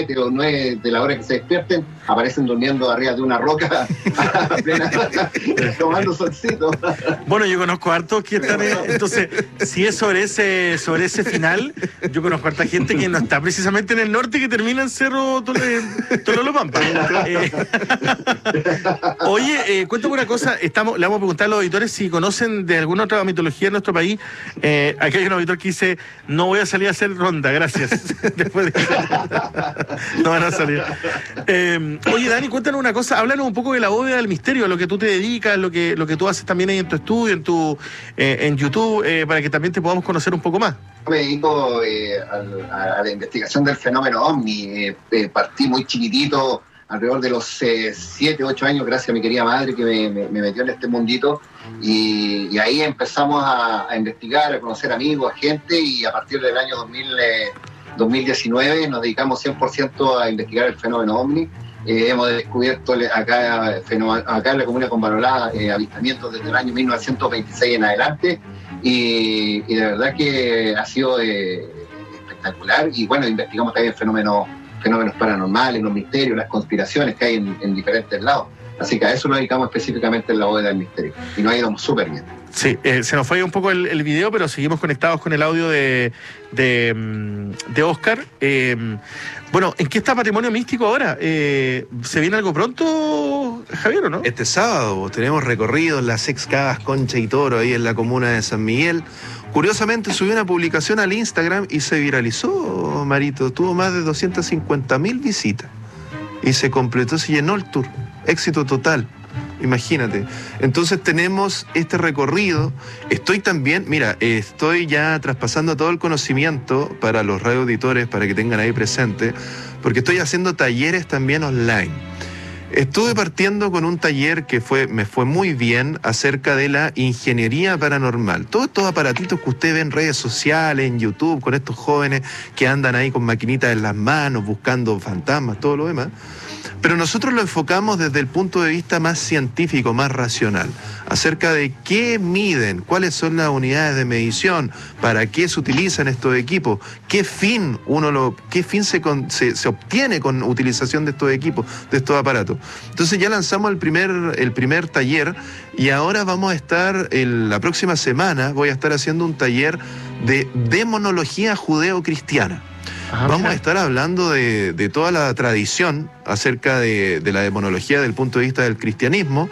7 o 9 de la hora que se despierten, aparecen durmiendo arriba de una roca a plena tomando solcito. Bueno, yo conozco hartos que están entonces, si es sobre ese final, yo conozco harta gente que no está precisamente en el norte, que termina en Cerro Tololopampa. Oye, cuéntame una cosa, le vamos a preguntar a los auditores si conocen de alguna otra mitología en nuestro país. Aquí hay un auditor que dice: no voy a salir a hacer ronda, gracias. Después de... no van a salir. Oye, Dani, cuéntanos una cosa, háblanos un poco de la bóveda del misterio, a lo que tú te dedicas, lo que tú haces también ahí en tu estudio, en YouTube, para que también te podamos conocer un poco más. Me dedico a la investigación del fenómeno OVNI. Partí muy chiquitito, alrededor de los 7, 8 años, gracias a mi querida madre que me metió en este mundito, y ahí empezamos a investigar, a conocer amigos, a gente, y a partir del año 2019 nos dedicamos 100% a investigar el fenómeno OVNI. Hemos descubierto acá en la comuna de Combarolá avistamientos desde el año 1926 en adelante, y de verdad que ha sido espectacular. Y bueno, investigamos también fenómenos paranormales, los misterios, las conspiraciones que hay en diferentes lados. Así que a eso nos dedicamos específicamente en la bóveda del misterio, y nos ha ido súper bien. Sí, se nos fue un poco el video, pero seguimos conectados con el audio de Oscar. Bueno, ¿en qué está Patrimonio Místico ahora? ¿Se viene algo pronto, Javier, o no? Este sábado tenemos recorridos las ex Cavas Concha y Toro ahí en la comuna de San Miguel. Curiosamente subí una publicación al Instagram y se viralizó, Marito. Tuvo más de 250.000 visitas y se completó, se llenó el tour. Éxito total. Imagínate. Entonces tenemos este recorrido. Estoy ya traspasando todo el conocimiento para los radioauditores, para que tengan ahí presente, porque estoy haciendo talleres también online. Estuve partiendo con un taller que me fue muy bien, acerca de la ingeniería paranormal. Todos estos aparatitos que usted ve en redes sociales, en YouTube, con estos jóvenes que andan ahí con maquinitas en las manos, buscando fantasmas, todo lo demás. Pero nosotros lo enfocamos desde el punto de vista más científico, más racional, acerca de qué miden, cuáles son las unidades de medición, para qué se utilizan estos equipos, qué fin se obtiene con utilización de estos equipos, de estos aparatos. Entonces ya lanzamos el primer taller, y ahora vamos a estar, la próxima semana, voy a estar haciendo un taller de demonología judeo-cristiana. Vamos a estar hablando de toda la tradición acerca de la demonología desde el punto de vista del cristianismo.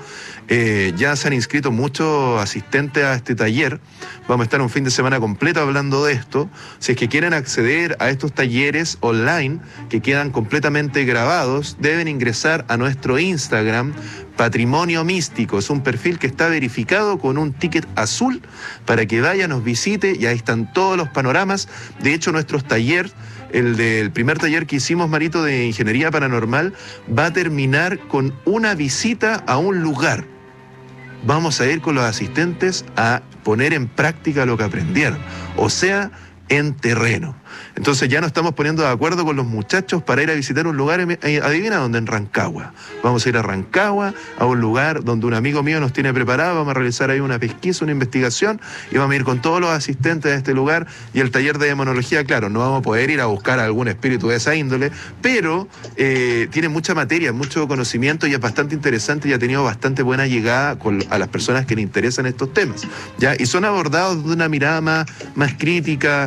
Ya se han inscrito muchos asistentes a este taller. Vamos a estar un fin de semana completo hablando de esto. Si es que quieren acceder a estos talleres online que quedan completamente grabados, deben ingresar a nuestro Instagram, Patrimonio Místico. Es un perfil que está verificado con un ticket azul para que vaya, nos visite, y ahí están todos los panoramas. De hecho, nuestros talleres, el del primer taller que hicimos, Marito, de ingeniería paranormal, va a terminar con una visita a un lugar. Vamos a ir con los asistentes a poner en práctica lo que aprendieron, o sea, en terreno. Entonces ya nos estamos poniendo de acuerdo con los muchachos para ir a visitar un lugar, adivina dónde, en Rancagua. Vamos a ir a Rancagua, a un lugar donde un amigo mío nos tiene preparado. Vamos a realizar ahí una pesquisa, una investigación, y vamos a ir con todos los asistentes de este lugar. Y el taller de demonología, claro, no vamos a poder ir a buscar a algún espíritu de esa índole, pero tiene mucha materia, mucho conocimiento, y es bastante interesante, y ha tenido bastante buena llegada a las personas que le interesan estos temas, ¿ya? Y son abordados de una mirada más crítica,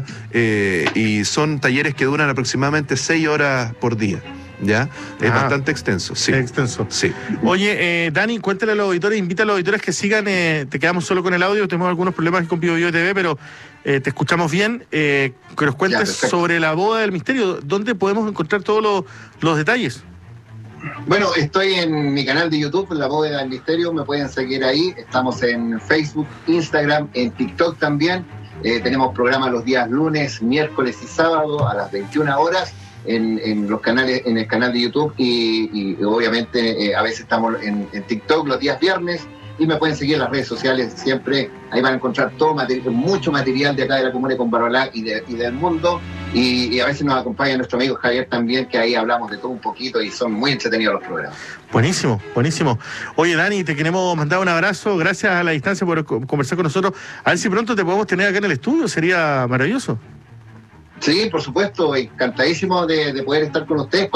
y son talleres que duran aproximadamente 6 horas por día, ¿ya? Es bastante extenso, sí. Es extenso. Sí. Oye, Dani, cuéntale a los auditores, invita a los auditores que sigan, te quedamos solo con el audio, tenemos algunos problemas con Bio TV, pero te escuchamos bien, que nos cuentes sobre la boda del misterio. ¿Dónde podemos encontrar todos los detalles? Bueno, estoy en mi canal de YouTube, La Bóveda del Misterio, me pueden seguir ahí. Estamos en Facebook, Instagram, en TikTok también. Tenemos programas los días lunes, miércoles y sábado a las 21 horas en los canales, en el canal de YouTube, y obviamente a veces estamos en TikTok los días viernes, y me pueden seguir en las redes sociales siempre. Ahí van a encontrar mucho material de acá de la comuna de Combarolá y del mundo, y a veces nos acompaña nuestro amigo Javier también, que ahí hablamos de todo un poquito, y son muy entretenidos los programas. Buenísimo, buenísimo. Oye, Dani, te queremos mandar un abrazo, gracias a la distancia por conversar con nosotros. A ver si pronto te podemos tener acá en el estudio, sería maravilloso. Sí, por supuesto, encantadísimo de poder estar con ustedes.